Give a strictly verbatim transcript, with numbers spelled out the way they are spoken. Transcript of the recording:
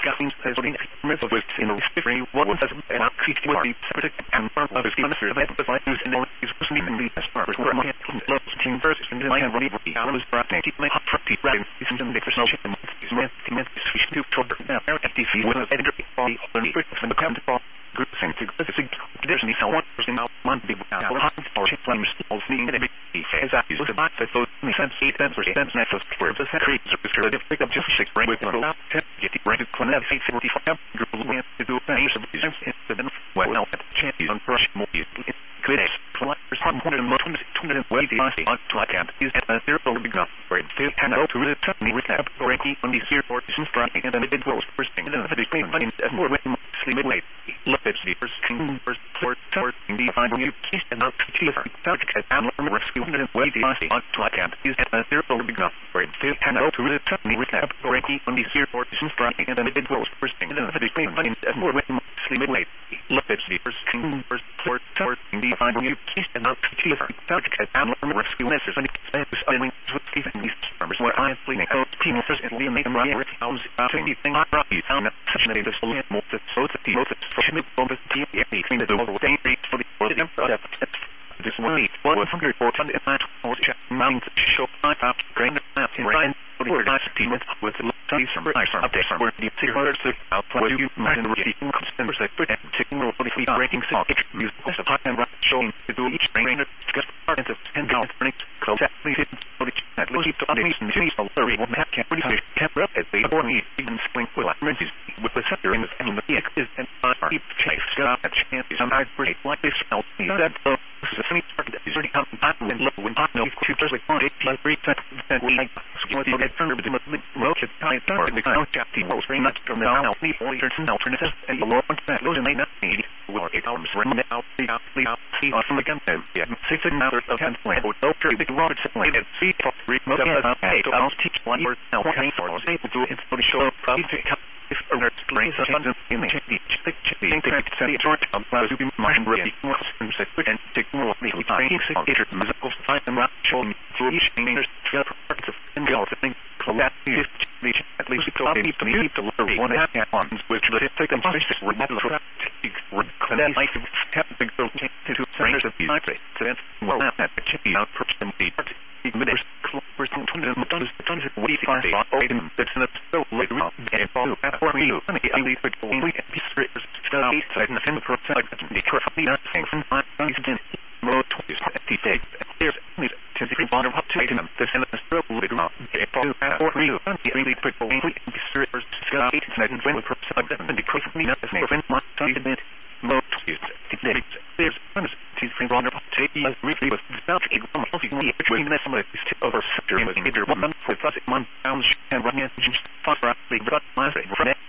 discussing holding myths with in the history what was and creating what the separate and part of the ministry of the values and all these person in the stars were my loves team first and then I have really I was brought to my hot pretty right is in the personal and is meant to meant to switch to shoulder now F T C was editor all the bricks and the count group and to there's any someone person out one big hot or flames all seeing it as I use the box that those sense eight cents or cents next for the creates a picture of pick up just six right with a lot get the right to connect eight forty-five group to do things of these incident well at chance on brush more could it collectors one hundred motions two hundred way the last on to account is at a zero big enough for it to hand out to the company recap breaking on these here fortunes striking and then it was first thing and then the big money and more with sleep away look at the first king first for for the find you keep and not to the and rescue and way the last on to account is at a zero big enough for it to hand out to the company recap breaking on these here fortunes striking and then it was first thing and then the big money and more with sleep away look at the first king first for for the find you keep and not to the rescue necessary and it's only with Stephen these numbers where I am bleeding out penises and Liam and Ryan with hours about anything I brought you found that such a this will more the so that the most for me from the team between the double day for the for the this one one hundred four hundred and nine was mounted to show five out grain in Ryan for the nice team with with the studies from I from updates from where the figures out where you might and receiving customers that put and taking role for the fleet breaking song music of the and showing to do each trainer to get part of ten dollars for next close at least for the at least to underneath and finish the lorry will have can't really can't up at the or me even spling will emergencies with the sector in the and the X is and I keep chase got a chance sometimes break like this smell that so this is a funny target that is already coming back and low when I know two just like one eight plus three percent we like what you get turned but the rocket time or the count chat team was very much from now now need all your alternatives and the lower that those may not need will eight hours run out the out the out see on from the gun yeah six and out of ten plan or no big rocket supply and see remote hey I'll teach one word now what I for was able to it for the show if a nerd explains a hundred in the check the internet send it short on was to be mind ready more separate and take more of the training six eight musical find them right showing through each fingers to parts of and go to think that if the at least it will be to need to learn one half ones which the take them first were not the and then I have to go to trainers of the night so that's well that check out person the minutes person tons of tons of tons of we find oh that's not so later and follow that for you and I leave it only at the street still outside in the same process the currently not saying from my incident mode is at the state there's to the bottom of to item the same as the later on and follow that for you and the really put only in the street still outside in the process and the currently not saying from my incident mode is there's there's to the bottom of take as briefly was without a multi between the some of these over sector in the one for classic one pounds and run engines fast rapidly but last from